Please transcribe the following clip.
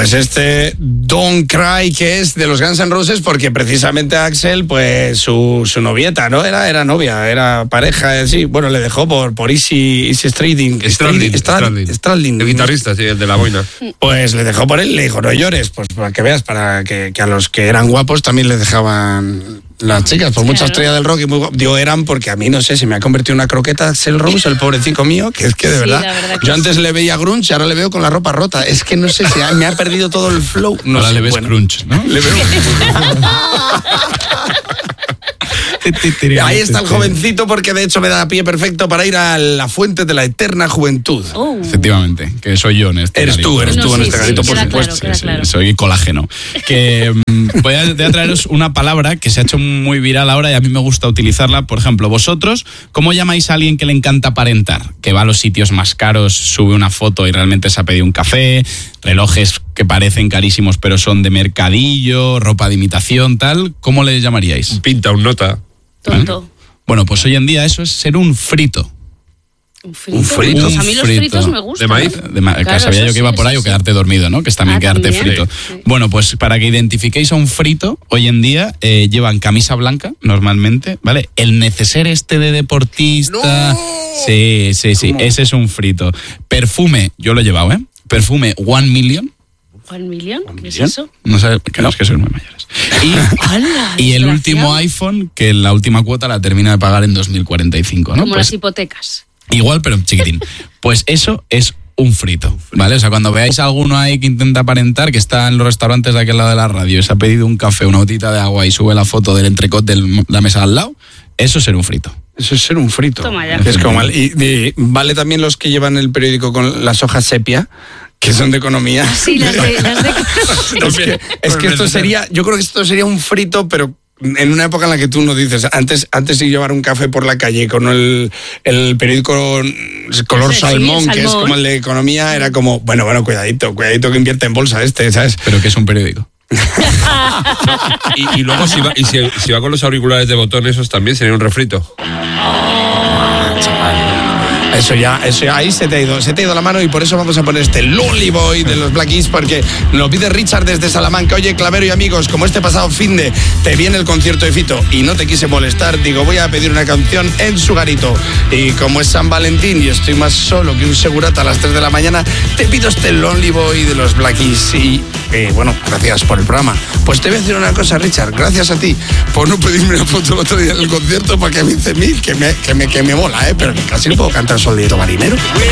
Pues Don't Cry, que es de los Guns N' Roses, porque precisamente Axl, pues su novieta, ¿no? Era novia, era pareja, sí. Bueno, le dejó por Easy Stradlin. El guitarrista, sí, el de la boina. Pues le dejó por él, le dijo, no llores, pues para que veas, para que a los que eran guapos también les dejaban las chicas, por mucha estrella del rock y muy guapo. Digo, eran porque a mí, no sé, se me ha convertido en una croqueta Axl Rose, el pobrecito mío, que es que de verdad, yo antes le veía grunge, ahora le veo con la ropa rota. Es que no sé si me ha perdido todo el flow. No ahora sé, le ves grunge, ¿no? Le veo. Ahí está el jovencito, porque de hecho me da pie perfecto para ir a la fuente de la eterna juventud. Efectivamente, que soy yo en este Eres garito. tú en este garito, por supuesto. Claro. Soy colágeno. Que voy a traeros una palabra que se ha hecho muy viral ahora y a mí me gusta utilizarla. Por ejemplo, vosotros, ¿cómo llamáis a alguien que le encanta aparentar? Que va a los sitios más caros, sube una foto y realmente se ha pedido un café, relojes que parecen carísimos pero son de mercadillo, ropa de imitación, tal. ¿Cómo le llamaríais? Pinta, un nota. Tonto. Bueno, pues hoy en día eso es ser un frito. ¿Un frito? Pues a mí los fritos me gustan. ¿De maíz? Claro, sabía yo que iba por ahí, o quedarte dormido, ¿no? Que es también quedarte también. frito. Sí. Bueno, pues para que identifiquéis a un frito, hoy en día llevan camisa blanca, normalmente, ¿vale? El neceser de deportista. ¡No! Sí, ¿Cómo? ese es un frito. Perfume, yo lo he llevado, ¿eh? Perfume 1 million. ¿1 million? ¿Qué es eso? No sé, claro, es que sois muy mayores. Y el último iPhone, que la última cuota la termina de pagar en 2045, ¿no? Como Pues las hipotecas. igual, pero chiquitín. Pues eso es un frito, ¿vale? O sea, cuando veáis a alguno ahí que intenta aparentar, que está en los restaurantes de aquel lado de la radio y se ha pedido un café, una botita de agua y sube la foto del entrecot de la mesa al lado, eso es ser un frito. Eso es ser un frito. Toma ya. Es como y vale también los que llevan el periódico con las hojas sepia, que son de economía. Sí, las de... es que esto sería, yo creo que esto sería un frito, pero en una época en la que tú no dices, antes de llevar un café por la calle con el periódico color salmón, que es como el de economía, era como, bueno, cuidadito que invierte en bolsa ¿sabes? Pero que es un periódico. Y luego si va con los auriculares de botón, esos también sería un refrito. Eso ya, ahí se te ha ido la mano, y por eso vamos a poner este Lonely Boy de los Black Keys, porque nos pide Richard desde Salamanca. Oye, Clavero y amigos, como este pasado finde te viene el concierto de Fito y no te quise molestar, digo, voy a pedir una canción en su garito. Y como es San Valentín y estoy más solo que un segurata a las 3 de la mañana, te pido este Lonely Boy de los Black Keys. Y bueno, gracias por el programa. Pues te voy a decir una cosa, Richard, gracias a ti por no pedirme una foto el otro día en el concierto, porque a mí que me mola, pero que casi no puedo cantar Soldadito Marinero.